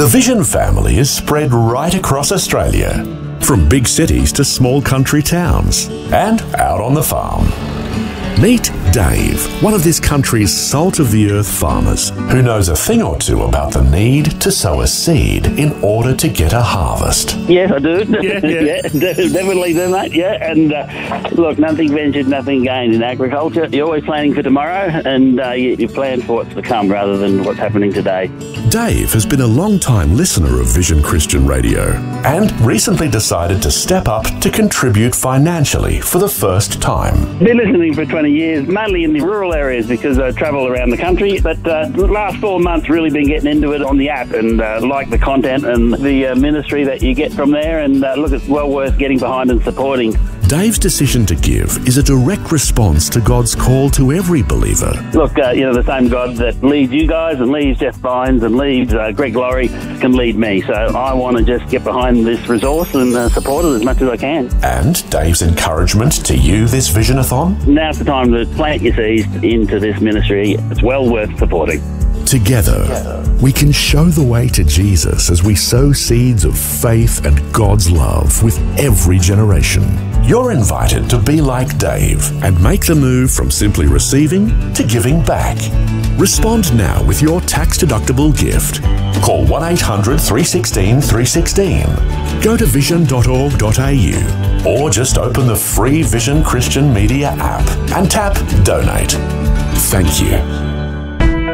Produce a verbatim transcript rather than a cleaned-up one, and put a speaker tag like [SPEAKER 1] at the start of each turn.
[SPEAKER 1] The Vision family is spread right across Australia, from big cities to small country towns, and out on the farm. Meet Dave, one of this country's salt-of-the-earth farmers, who knows a thing or two about the need to sow a seed in order to get a harvest.
[SPEAKER 2] Yes, I do.
[SPEAKER 1] Yeah, yeah.
[SPEAKER 2] yeah definitely do, mate. Yeah, and uh, look, nothing ventured, nothing gained in agriculture. You're always planning for tomorrow, and uh, you, you plan for what's to come rather than what's happening today.
[SPEAKER 1] Dave has been a long-time listener of Vision Christian Radio and recently decided to step up to contribute financially for the first time.
[SPEAKER 2] Been listening for twenty years, mainly in the rural areas because I travel around the country, but uh, the last four months really been getting into it on the app and uh, like the content and the uh, ministry that you get from there, and uh, look, it's well worth getting behind and supporting.
[SPEAKER 1] Dave's decision to give is a direct response to God's call to every believer.
[SPEAKER 2] Look, uh, you know, the same God that leads you guys and leads Jeff Vines and leads uh, Greg Laurie can lead me. So I want to just get behind this resource and uh, support it as much as I can.
[SPEAKER 1] And Dave's encouragement to you this Vision-a-thon?
[SPEAKER 2] Now's the time to plant your seeds into this ministry. It's well worth supporting.
[SPEAKER 1] Together, we can show the way to Jesus as we sow seeds of faith and God's love with every generation. You're invited to be like Dave and make the move from simply receiving to giving back. Respond now with your tax-deductible gift. Call one eight hundred, three one six, three one six. Go to vision dot org dot a u or just open the free Vision Christian Media app and tap Donate. Thank you.